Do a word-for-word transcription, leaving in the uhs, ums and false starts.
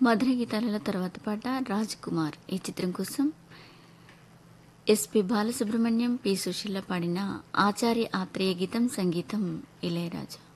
మధుర గీతాలలో తర్వాత పాట రాజ్ కుమార్ ఈ చిత్రం కోసం ఎస్పి బాలసుబ్రహ్మణ్యం పి సుశీల పాడిన ఆచార్య ఆత్రేయ గీతం సంగీతం ఇళయరాజా.